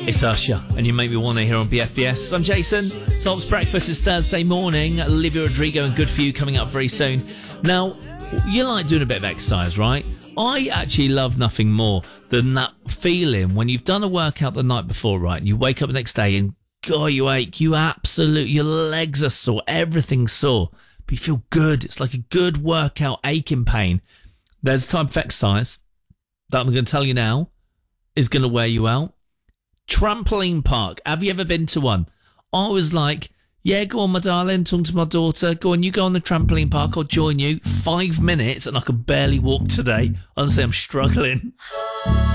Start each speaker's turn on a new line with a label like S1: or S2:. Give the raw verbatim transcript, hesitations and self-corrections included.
S1: It's Usher, and you make me want to hear on B F B S. I'm Jason. Tom's Breakfast is Thursday morning. Olivia Rodrigo and Good For You coming up very soon. Now, you like doing a bit of exercise, right? I actually love nothing more than that feeling when you've done a workout the night before, right? And you wake up the next day and, God, you ache. You absolutely, your legs are sore. Everything's sore. But you feel good. It's like a good workout, aching pain. There's a type of exercise that I'm going to tell you now is going to wear you out. Trampoline park. Have you ever been to one? I was like, yeah, go on, my darling, talking to my daughter. Go on, you go on the trampoline park, I'll join you. Five minutes and I can barely walk today. Honestly, I'm struggling.